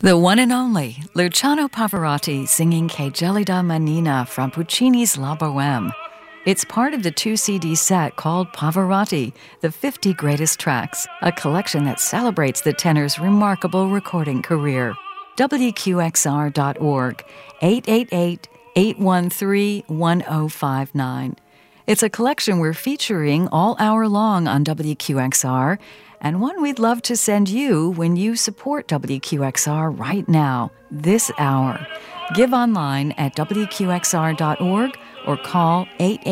The one and only Luciano Pavarotti singing Che gelida manina from Puccini's La Bohème. It's part of the 2-CD set called Pavarotti, the 50 Greatest Tracks, a collection that celebrates the tenor's remarkable recording career. WQXR.org, 888-813-1059. It's a collection we're featuring all hour long on WQXR, and one we'd love to send you when you support WQXR right now, this hour. Give online at WQXR.org or call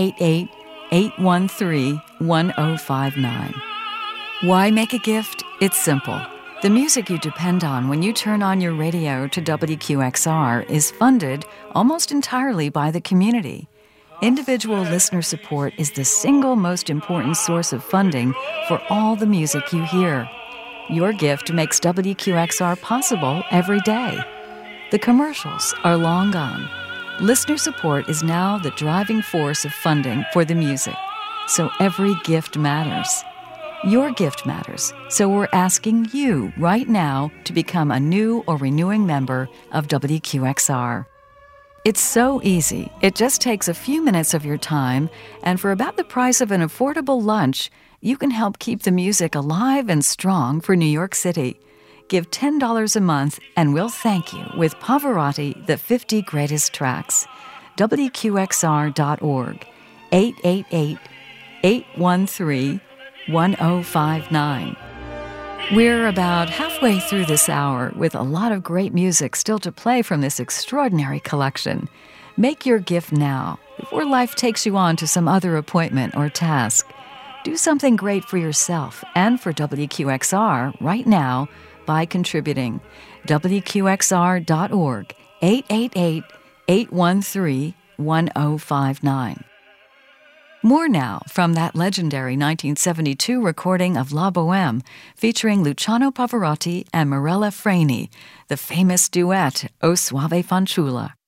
888-813-1059. Why make a gift? It's simple. The music you depend on when you turn on your radio to WQXR is funded almost entirely by the community. Individual listener support is the single most important source of funding for all the music you hear. Your gift makes WQXR possible every day. The commercials are long gone. Listener support is now the driving force of funding for the music. So every gift matters. Your gift matters, so we're asking you right now to become a new or renewing member of WQXR. It's so easy. It just takes a few minutes of your time, and for about the price of an affordable lunch, you can help keep the music alive and strong for New York City. Give $10 a month, and we'll thank you with Pavarotti, the 50 Greatest Tracks. WQXR.org, 888-813-1059. We're about halfway through this hour with a lot of great music still to play from this extraordinary collection. Make your gift now, before life takes you on to some other appointment or task. Do something great for yourself and for WQXR right now by contributing. WQXR.org, 888-813-1059. More now from that legendary 1972 recording of La Bohème featuring Luciano Pavarotti and Mirella Freni, the famous duet O Suave Fanciulla.